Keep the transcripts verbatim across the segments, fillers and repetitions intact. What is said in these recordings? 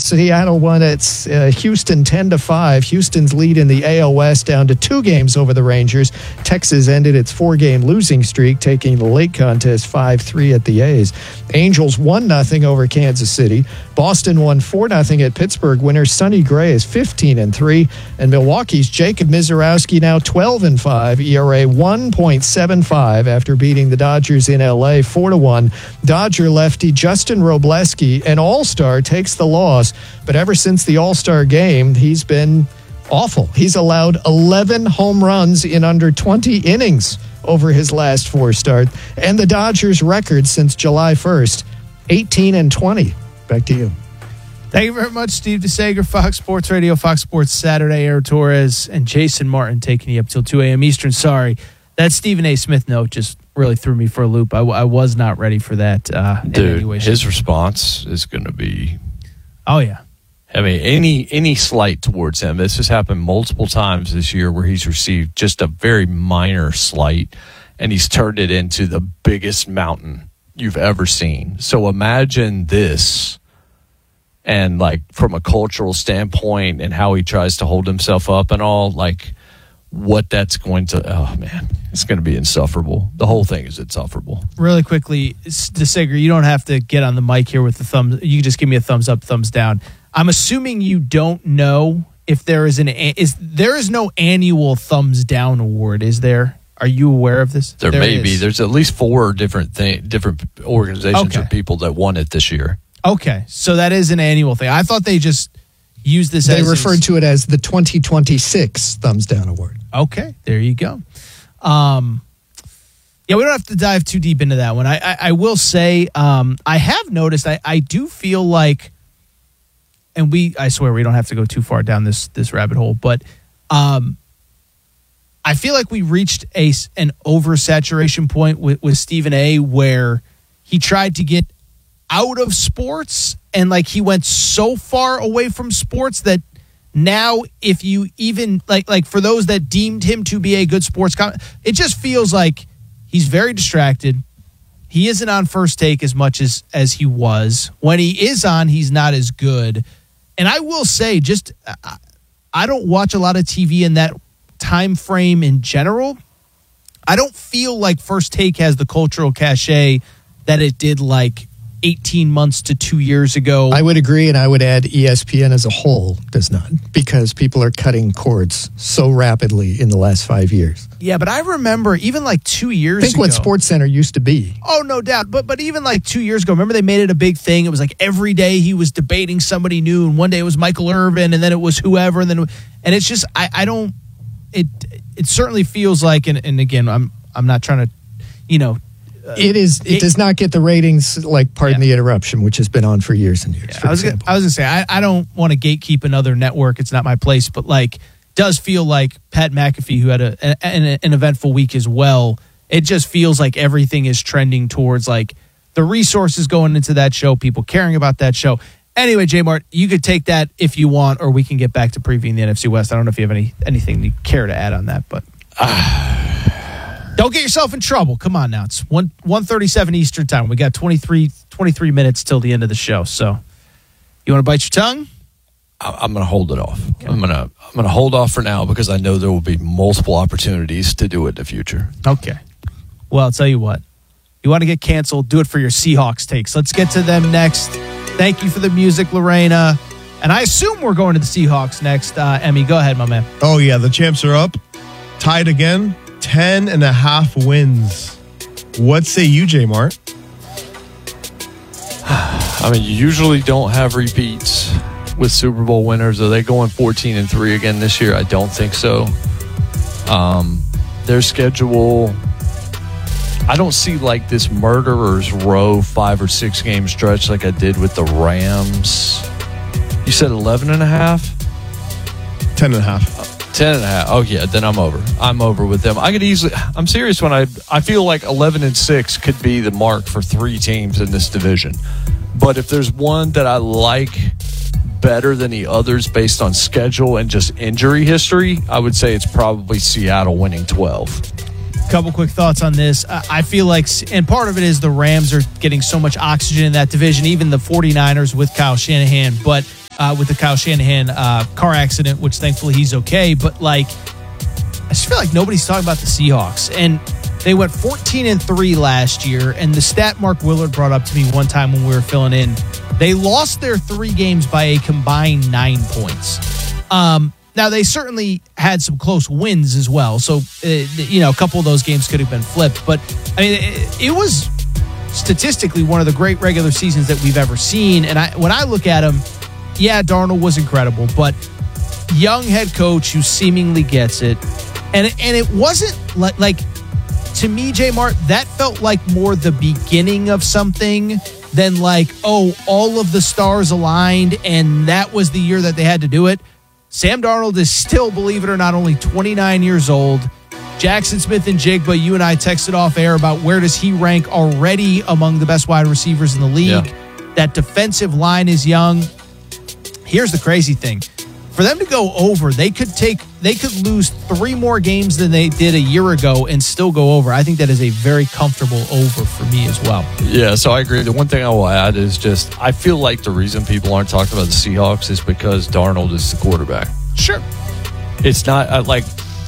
Seattle won at uh, Houston ten to five. Houston's lead in the A L West down to two games over the Rangers. Texas ended its four-game losing streak, taking the late contest five three at the A's. Angels one nothing over Kansas City. Boston won four nothing at Pittsburgh. Winner Sonny Gray is fifteen and three. And Milwaukee's Jacob Mizorowski now twelve and five. E R A one point seven five after beating the Dodgers in L A four to one. Dodger lefty Justin Robleski, an all-star, takes the loss. But ever since the all-star game, he's been awful. He's allowed eleven home runs in under twenty innings over his last four starts. And the Dodgers' record since July first, eighteen and twenty. Back to you. Thank you very much, Steve DeSager, Fox Sports Radio, Fox Sports Saturday. Aaron Torres and Jason Martin taking you up till two a.m. Eastern. Sorry, that Stephen A. Smith note just really threw me for a loop. I, I was not ready for that. Uh, Dude, in any way, his response is going to be... Oh, yeah. I mean, any any slight towards him. This has happened multiple times this year where he's received just a very minor slight, and he's turned it into the biggest mountain you've ever seen. So imagine this, and like from a cultural standpoint and how he tries to hold himself up and all, like what that's going to, oh man, it's going to be insufferable. The whole thing is insufferable. Really quickly, DeSager, you don't have to get on the mic here with the thumbs. You can just give me a thumbs up, thumbs down. I'm assuming you don't know if there is an is there is no annual thumbs down award, is there? Are you aware of this? There, there may is. be. There's at least four different thing, different organizations okay. or people that won it this year. Okay, so that is an annual thing. I thought they just used this. They as referred as, to it as the twenty twenty-six thumbs down award. Okay, there you go. Um, yeah, we don't have to dive too deep into that one. I I, I will say um, I have noticed. I, I do feel like. And we, I swear, we don't have to go too far down this this rabbit hole, but um, I feel like we reached a an oversaturation point with, with Stephen A. where he tried to get out of sports, and like he went so far away from sports that now, if you even like like for those that deemed him to be a good sports comment, it just feels like he's very distracted. He isn't on First Take as much as as he was. When he is on, he's not as good. And I will say, just I don't watch a lot of T V in that time frame in general. I don't feel like First Take has the cultural cachet that it did like eighteen months to two years ago. I would agree, and I would add E S P N as a whole does not, because people are cutting cords so rapidly in the last five years. Yeah, but I remember even like two years Think ago. Think what SportsCenter used to be. Oh, no doubt. But but even like two years ago, remember they made it a big thing. It was like every day he was debating somebody new, and one day it was Michael Irvin, and then it was whoever, and then and it's just I, I don't it it certainly feels like, and, and again I'm I'm not trying to, you know. Uh, it is. It, it does not get the ratings like Pardon yeah. the Interruption, which has been on for years and years. Yeah, I was gonna, I was gonna say I, I don't want to gatekeep another network. It's not my place, but like. Does feel like Pat McAfee, who had a, an, an eventful week as well. It just feels like everything is trending towards like the resources going into that show, people caring about that show. Anyway, J Mart, you could take that if you want, or we can get back to previewing the N F C West. I don't know if you have any anything you care to add on that, but uh, don't get yourself in trouble. Come on now, it's one one thirty seven Eastern time. We got twenty-three, twenty-three minutes till the end of the show. So, you want to bite your tongue? I'm going to hold it off. Okay. I'm going to I'm going to hold off for now because I know there will be multiple opportunities to do it in the future. Okay. Well, I'll tell you what. You want to get canceled, do it for your Seahawks takes. Let's get to them next. Thank you for the music, Lorena. And I assume we're going to the Seahawks next. Uh, Emmy, go ahead, my man. Oh, yeah. The champs are up. Tied again. Ten and a half wins. What say you, J Mart? I mean, you usually don't have repeats with Super Bowl winners. Are they going fourteen and three again this year? I don't think so. Um, their schedule, I don't see like this murderer's row five or six game stretch like I did with the Rams. You said eleven and a half? ten and a half. Uh, ten and a half. Oh yeah, then I'm over. I'm over with them. I could easily, I'm serious when I, I feel like eleven and six could be the mark for three teams in this division. But if there's one that I like better than the others based on schedule and just injury history, I would say it's probably Seattle winning twelve. Couple quick thoughts on this. I feel like, and part of it is the Rams are getting so much oxygen in that division, even the 49ers with Kyle Shanahan. But uh, with the Kyle Shanahan uh, car accident, which thankfully he's okay. But like, I just feel like nobody's talking about the Seahawks, and they went fourteen and three last year. And the stat Mark Willard brought up to me one time when we were filling in, they lost their three games by a combined nine points. Um, now they certainly had some close wins as well, so uh, you know a couple of those games could have been flipped. But I mean, it, it was statistically one of the great regular seasons that we've ever seen. And I, when I look at him, yeah, Darnold was incredible, but young head coach who seemingly gets it. And, and it wasn't like, like, to me, J Mart, that felt like more the beginning of something than like, oh, all of the stars aligned and that was the year that they had to do it. Sam Darnold is still, believe it or not, only twenty-nine years old. Jackson Smith and Jigba, you and I texted off air about where does he rank already among the best wide receivers in the league. Yeah. That defensive line is young. Here's the crazy thing. For them to go over, they could take, they could lose three more games than they did a year ago and still go over. I think that is a very comfortable over for me as well. Yeah, so I agree. The one thing I will add is just, I feel like the reason people aren't talking about the Seahawks is because Darnold is the quarterback. Sure. It's not uh, like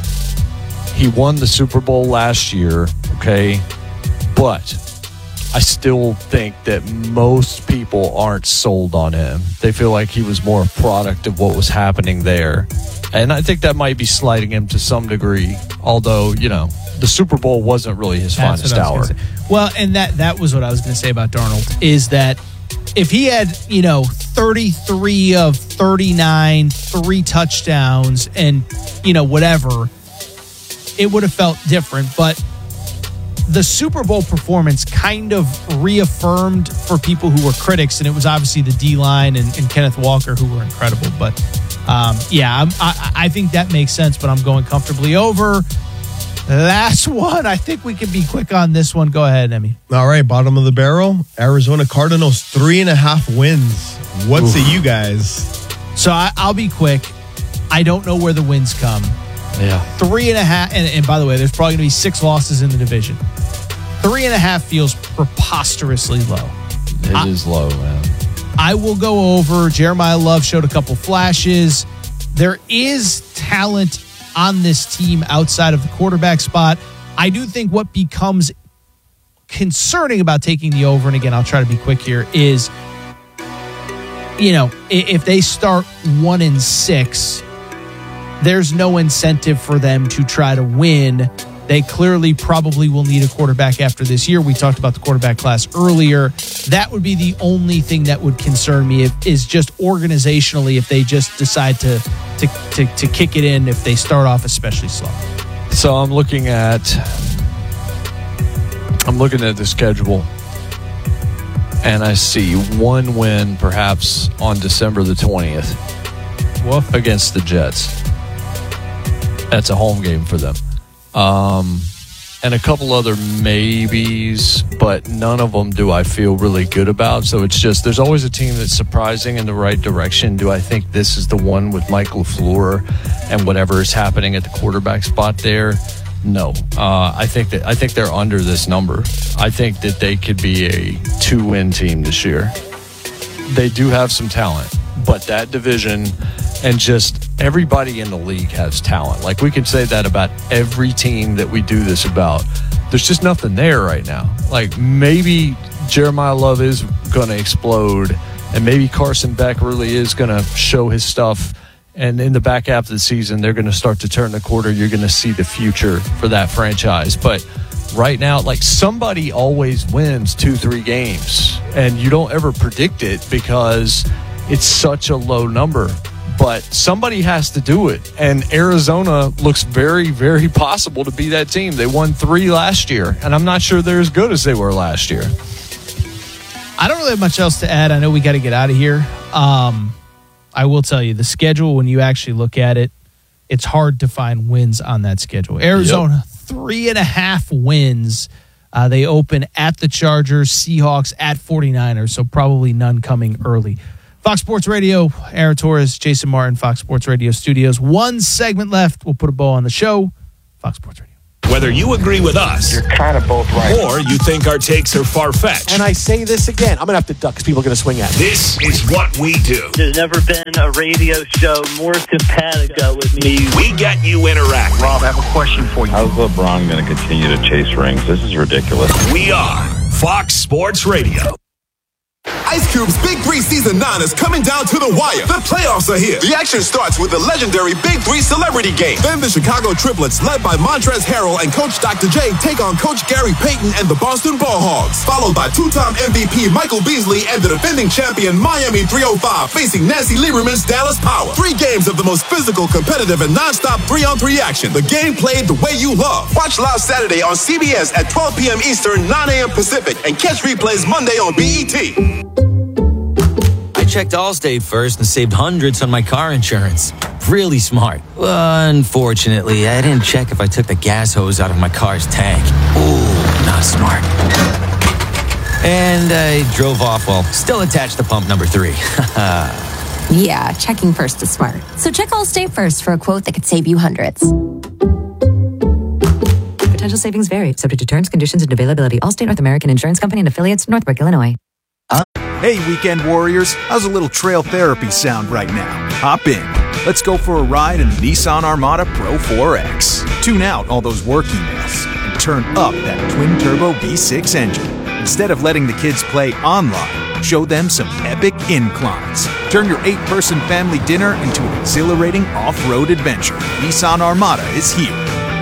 he won the Super Bowl last year, okay? But I still think that most people aren't sold on him. They feel like he was more a product of what was happening there. And I think that might be slighting him to some degree, although, you know, the Super Bowl wasn't really his That's finest hour. Well, and that that was what I was going to say about Darnold, is that if he had, you know, thirty-three of thirty-nine, three touchdowns and, you know, whatever, it would have felt different. But the Super Bowl performance kind of reaffirmed for people who were critics, and it was obviously the D-line and, and Kenneth Walker who were incredible. But, um, yeah, I'm, I, I think that makes sense, but I'm going comfortably over. Last one. I think we can be quick on this one. Go ahead, Emmy. All right, bottom of the barrel. Arizona Cardinals, three and a half wins. What say you guys? So I, I'll be quick. I don't know where the wins come. Yeah. Three and a half. And, and by the way, there's probably going to be six losses in the division. Three and a half feels preposterously low. It I, is low, man. I will go over. Jeremiah Love showed a couple flashes. There is talent on this team outside of the quarterback spot. I do think what becomes concerning about taking the over, and again, I'll try to be quick here, is, you know, if they start one and six, there's no incentive for them to try to win. They clearly probably will need a quarterback after this year. We talked about the quarterback class earlier. That would be the only thing that would concern me, if, is just organizationally, if they just decide to, to to to kick it in if they start off especially slow. So I'm looking at I'm looking at the schedule, and I see one win perhaps on December the twentieth Woof. against the Jets. That's a home game for them. Um, and a couple other maybes, but none of them do I feel really good about. So it's just, there's always a team that's surprising in the right direction. Do I think this is the one with Mike LaFleur and whatever is happening at the quarterback spot there? No. Uh, I think that I think they're under this number. I think that they could be a two-win team this year. They do have some talent, but that division and just everybody in the league has talent. Like, we can say that about every team that we do this about. There's just nothing there right now. Like, maybe Jeremiah Love is going to explode, and maybe Carson Beck really is going to show his stuff. And in the back half of the season, they're going to start to turn the quarter. You're going to see the future for that franchise. But right now, like, somebody always wins two, three games, and you don't ever predict it because it's such a low number. But somebody has to do it, and Arizona looks very, very possible to be that team. They won three last year, and I'm not sure they're as good as they were last year. I don't really have much else to add. I know we got to get out of here. Um, I will tell you, the schedule, when you actually look at it, it's hard to find wins on that schedule. Arizona, yep. three and a half wins. Uh, they open at the Chargers, Seahawks, at forty-niners, so probably none coming early. Fox Sports Radio, Aaron Torres, Jason Martin, Fox Sports Radio Studios. One segment left. We'll put a bow on the show. Fox Sports Radio. Whether you agree with us, you're kind of both right, or you think our takes are far-fetched. And I say this again, I'm going to have to duck because people are going to swing at me. This is what we do. There's never been a radio show more simpatico with me. We get you interacting. Rob, I have a question for you. How's LeBron going to continue to chase rings? This is ridiculous. We are Fox Sports Radio. Ice Cube's Big Three Season nine is coming down to the wire. The playoffs are here. The action starts with the legendary Big Three Celebrity Game. Then the Chicago Triplets, led by Montrezl Harrell and Coach Doctor J, take on Coach Gary Payton and the Boston Ball Hogs. Followed by two-time M V P Michael Beasley and the defending champion Miami three oh five facing Nancy Lieberman's Dallas Power. Three games of the most physical, competitive, and non-stop three-on-three action. The game played the way you love. Watch live Saturday on C B S at twelve p.m. Eastern, nine a.m. Pacific, and catch replays Monday on B E T. I checked Allstate first and saved hundreds on my car insurance. Really smart. Unfortunately, I didn't check if I took the gas hose out of my car's tank. Ooh, not smart. And I drove off while still attached to pump number three. Yeah, checking first is smart. So check Allstate first for a quote that could save you hundreds. Potential savings vary, subject to terms, conditions, and availability. Allstate North American Insurance Company and affiliates, Northbrook, Illinois. Huh? Hey, weekend warriors, how's a little trail therapy sound right now? Hop in. Let's go for a ride in the Nissan Armada Pro four X. Tune out all those work emails and turn up that twin-turbo V six engine. Instead of letting the kids play online, show them some epic inclines. Turn your eight-person family dinner into an exhilarating off-road adventure. Nissan Armada is here.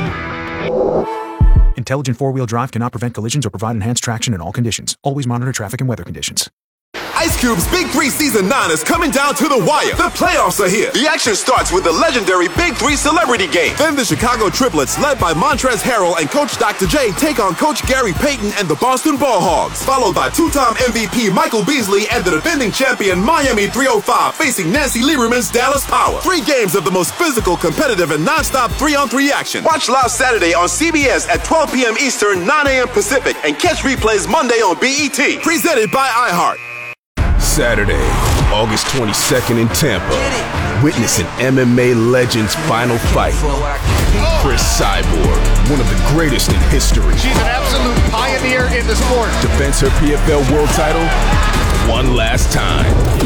Intelligent four-wheel drive cannot prevent collisions or provide enhanced traction in all conditions. Always monitor traffic and weather conditions. Ice Cube's Big Three Season nine is coming down to the wire. The playoffs are here. The action starts with the legendary Big Three Celebrity Game. Then the Chicago Triplets, led by Montrezl Harrell and Coach Doctor J, take on Coach Gary Payton and the Boston Ball Hogs. Followed by two-time M V P Michael Beasley and the defending champion Miami three oh five facing Nancy Lieberman's Dallas Power. Three games of the most physical, competitive, and non-stop three-on-three action. Watch live Saturday on C B S at twelve p.m. Eastern, nine a.m. Pacific, and catch replays Monday on B E T. Presented by iHeart. Saturday, August twenty-second in Tampa. Witness an M M A legend's final fight. Chris Cyborg, one of the greatest in history. She's an absolute pioneer in the sport. Defends her P F L world title one last time.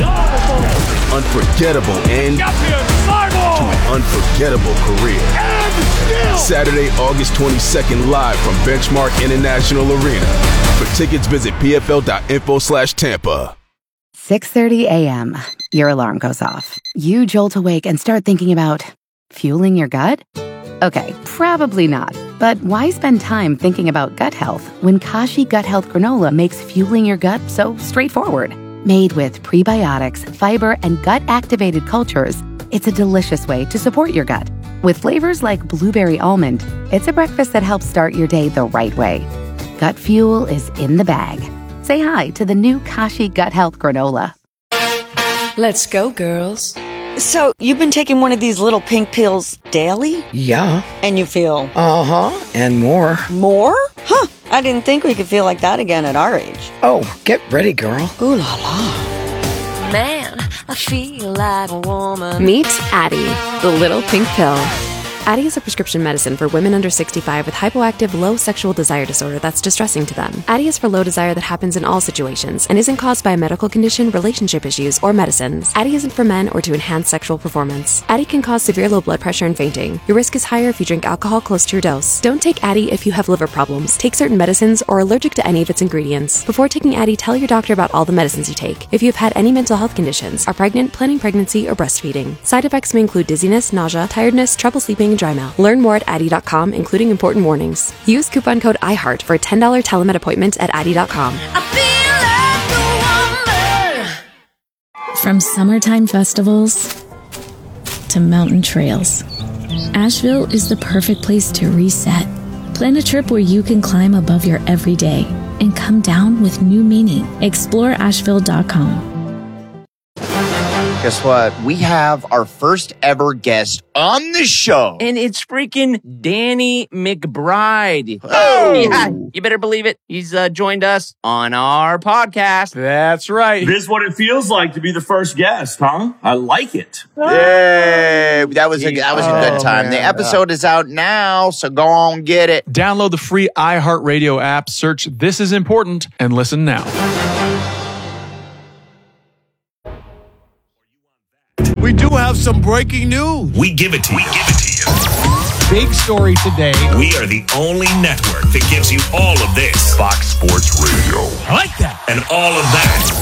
Unforgettable end to an unforgettable career. Saturday, August twenty-second, live from Benchmark International Arena. For tickets, visit pfl.info slash Tampa. six thirty a.m. Your alarm goes off. You jolt awake and start thinking about fueling your gut? Okay, probably not. But why spend time thinking about gut health when Kashi Gut Health Granola makes fueling your gut so straightforward? Made with prebiotics, fiber, and gut-activated cultures, it's a delicious way to support your gut. With flavors like blueberry almond, it's a breakfast that helps start your day the right way. Gut fuel is in the bag. Say hi to the new Kashi Gut Health Granola. Let's go, girls. So, you've been taking one of these little pink pills daily? Yeah. And you feel? Uh-huh, and more. More? Huh, I didn't think we could feel like that again at our age. Oh, get ready, girl. Ooh la la. Man, I feel like a woman. Meet Addie, the little pink pill. Addie is a prescription medicine for women under sixty-five with hypoactive low sexual desire disorder that's distressing to them. Addie is for low desire that happens in all situations and isn't caused by a medical condition, relationship issues, or medicines. Addie isn't for men or to enhance sexual performance. Addie can cause severe low blood pressure and fainting. Your risk is higher if you drink alcohol close to your dose. Don't take Addie if you have liver problems, take certain medicines, or are allergic to any of its ingredients. Before taking Addie, tell your doctor about all the medicines you take. If you have had any mental health conditions, are pregnant, planning pregnancy, or breastfeeding. Side effects may include dizziness, nausea, tiredness, trouble sleeping, and dry mouth. Learn more at Addie dot com, including important warnings. Use coupon code iHeart for a ten dollars telemed appointment at Addie dot com. From summertime festivals to mountain trails, Asheville is the perfect place to reset. Plan a trip where you can climb above your everyday and come down with new meaning. Explore asheville dot com. Guess what? We have our first ever guest on the show. And it's freaking Danny McBride. Oh! Yeah, you better believe it. He's uh, joined us on our podcast. That's right. This is what it feels like to be the first guest, huh? I like it. Yay! That was a, that was a good time. Oh, the episode is out now, so go on, get it. Download the free iHeartRadio app, search This Is Important, and listen now. We do have some breaking news. We give it to you. We give it to you. Big story today. We are the only network that gives you all of this. Fox Sports Radio. I like that. And all of that.